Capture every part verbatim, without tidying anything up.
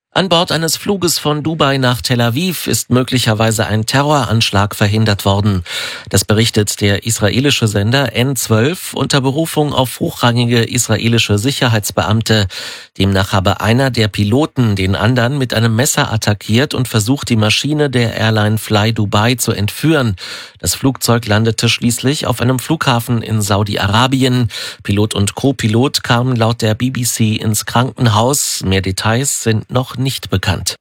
An Bord eines Fluges von Dubai nach Tel Aviv ist möglicherweise ein Terroranschlag verhindert worden. Das berichtet der israelische Sender N zwölf unter Berufung auf hochrangige israelische Sicherheitsbeamte. Demnach habe einer der Piloten den anderen mit einem Messer attackiert und versucht, die Maschine der Airline Fly Dubai zu entführen. Das Flugzeug landete schließlich auf einem Flughafen in Saudi-Arabien. Pilot und Co-Pilot kamen laut der B B C ins Krankenhaus. Mehr Details sind noch nicht bekannt.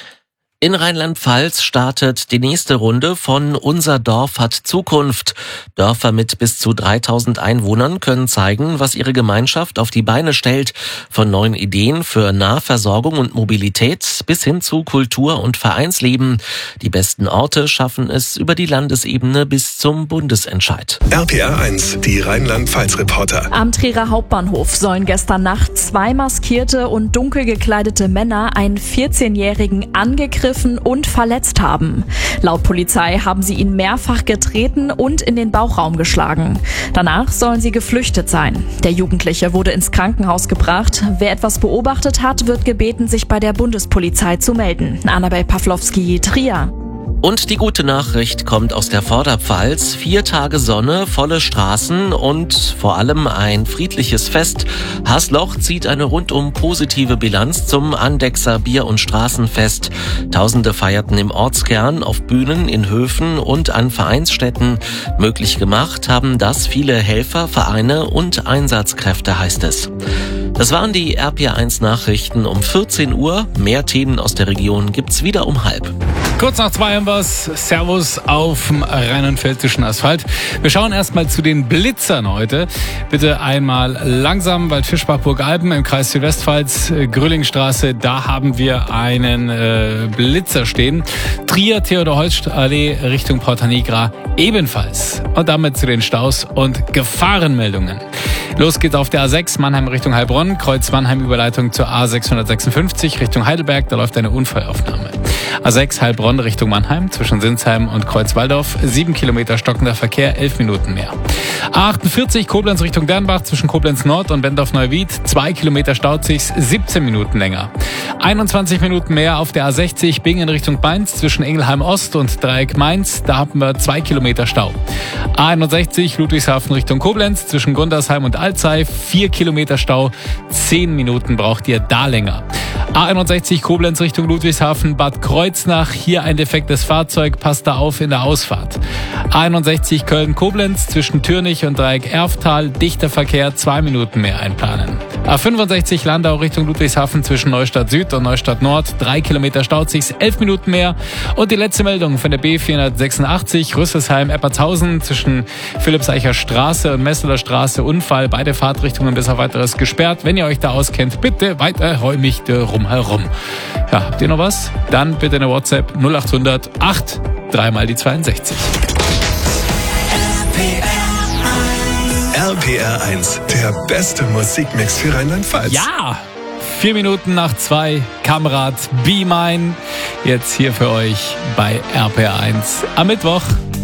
In Rheinland-Pfalz startet die nächste Runde von Unser Dorf hat Zukunft. Dörfer mit bis zu dreitausend Einwohnern können zeigen, was ihre Gemeinschaft auf die Beine stellt. Von neuen Ideen für Nahversorgung und Mobilität bis hin zu Kultur- und Vereinsleben. Die besten Orte schaffen es über die Landesebene bis zum Bundesentscheid. R P R eins, die Rheinland-Pfalz-Reporter. Am Trierer Hauptbahnhof sollen gestern Nacht zwei maskierte und dunkel gekleidete Männer einen vierzehnjährigen angegriffen und verletzt haben. Laut Polizei haben sie ihn mehrfach getreten und in den Bauchraum geschlagen. Danach sollen sie geflüchtet sein. Der Jugendliche wurde ins Krankenhaus gebracht. Wer etwas beobachtet hat, wird gebeten, sich bei der Bundespolizei zu melden. Annabel Pawlowski, Trier. Und die gute Nachricht kommt aus der Vorderpfalz. Vier Tage Sonne, volle Straßen und vor allem ein friedliches Fest. Hasloch zieht eine rundum positive Bilanz zum Andechser Bier- und Straßenfest. Tausende feierten im Ortskern, auf Bühnen, in Höfen und an Vereinsstätten. Möglich gemacht haben das viele Helfer, Vereine und Einsatzkräfte, heißt es. Das waren die R P R eins Nachrichten um vierzehn Uhr. Mehr Themen aus der Region gibt's wieder um halb. Kurz nach zwei haben wir's. Servus auf dem rheinland-pfälzischen Asphalt. Wir schauen erstmal zu den Blitzern heute. Bitte einmal langsam, Waldfischbach-Burgalben im Kreis Südwestpfalz, Grüllingstraße. Da haben wir einen äh, Blitzer stehen. Trier, Theodor-Holst-Allee Richtung Porta Nigra ebenfalls. Und damit zu den Staus und Gefahrenmeldungen. Los geht's auf der A sechs, Mannheim Richtung Heilbronn, Kreuz Mannheim Überleitung zur A sechshundertsechsundfünfzig Richtung Heidelberg, da läuft eine Unfallaufnahme. A sechs Heilbronn Richtung Mannheim, zwischen Sinsheim und Kreuz-Walldorf, sieben Kilometer stockender Verkehr, elf Minuten mehr. A achtundvierzig Koblenz Richtung Dernbach, zwischen Koblenz Nord und Bendorf-Neuwied, zwei Kilometer staut sich's, siebzehn Minuten länger. einundzwanzig Minuten mehr auf der A sechzig Bingen Richtung Mainz, zwischen Ingelheim Ost und Dreieck Mainz, da haben wir zwei Kilometer Stau. A einundsechzig Ludwigshafen Richtung Koblenz, zwischen Gundersheim und Alzey, vier Kilometer Stau, zehn Minuten braucht ihr da länger. A einundsechzig Koblenz Richtung Ludwigshafen, Bad Kreuznach, hier ein defektes Fahrzeug, passt da auf in der Ausfahrt. A einundsechzig Köln-Koblenz, zwischen Türnich und Dreieck Erftal, dichter Verkehr, zwei Minuten mehr einplanen. A fünfundsechzig Landau Richtung Ludwigshafen, zwischen Neustadt Süd und Neustadt Nord, drei Kilometer staut sich's, elf Minuten mehr. Und die letzte Meldung von der B vierhundertsechsundachtzig, Rüsselsheim-Eppertshausen, zwischen Philippseicher Straße und Messeler Straße, Unfall, beide Fahrtrichtungen bis auf weiteres gesperrt. Wenn ihr euch da auskennt, bitte weiterräumig rumherum. Ja, habt ihr noch was? Dann bitte eine WhatsApp null achthundert acht, dreimal die zweiundsechzig. R P R eins, der beste Musikmix für Rheinland-Pfalz. Ja! Vier Minuten nach zwei, Kamerad Be Mine. Jetzt hier für euch bei R P R eins am Mittwoch.